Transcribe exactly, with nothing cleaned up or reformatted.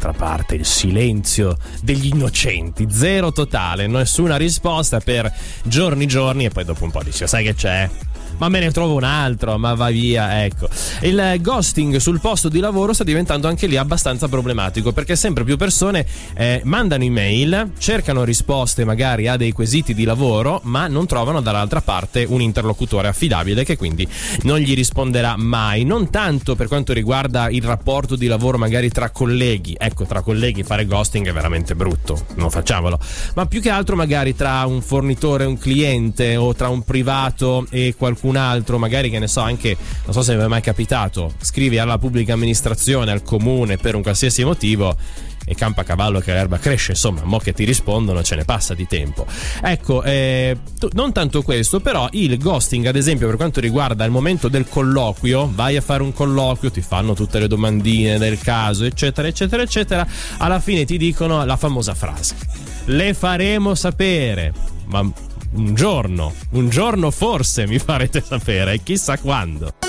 dall'altra parte il silenzio degli innocenti, zero totale, nessuna risposta per giorni giorni, e poi dopo un po' dici: sai che c'è? Ma me ne trovo un altro, ma va via, ecco. Il ghosting sul posto di lavoro sta diventando anche lì abbastanza problematico, perché sempre più persone eh, mandano email, cercano risposte magari a dei quesiti di lavoro, ma non trovano dall'altra parte un interlocutore affidabile che quindi non gli risponderà mai. Non tanto per quanto riguarda il rapporto di lavoro magari tra colleghi, ecco, tra colleghi fare ghosting è veramente brutto, non facciamolo, ma più che altro magari tra un fornitore e un cliente, o tra un privato e qualcuno un altro, magari, che ne so, anche, non so se vi è mai capitato, scrivi alla pubblica amministrazione, al comune, per un qualsiasi motivo, e campa a cavallo che l'erba cresce, insomma, mo che ti rispondono ce ne passa di tempo. Ecco, eh, non tanto questo, però il ghosting, ad esempio, per quanto riguarda il momento del colloquio, vai a fare un colloquio, ti fanno tutte le domandine del caso, eccetera eccetera eccetera, alla fine ti dicono la famosa frase: le faremo sapere, ma un giorno, un giorno forse mi farete sapere, chissà quando.